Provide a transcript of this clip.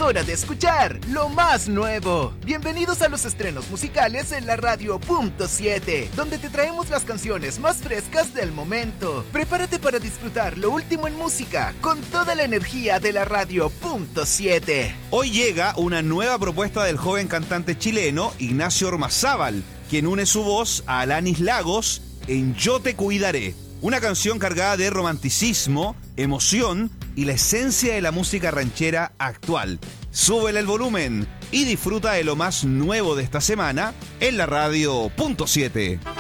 hora de escuchar lo más nuevo. Bienvenidos a los estrenos musicales en la Radio Punto 7, donde te traemos las canciones más frescas del momento. Prepárate para disfrutar lo último en música con toda la energía de la Radio Punto 7. Hoy llega una nueva propuesta del joven cantante chileno Ignacio Ormazábal, quien une su voz a Alanis Lagos en Yo te cuidaré. Una canción cargada de romanticismo, emoción y la esencia de la música ranchera actual. Súbele el volumen y disfruta de lo más nuevo de esta semana en la Radio Punto 7.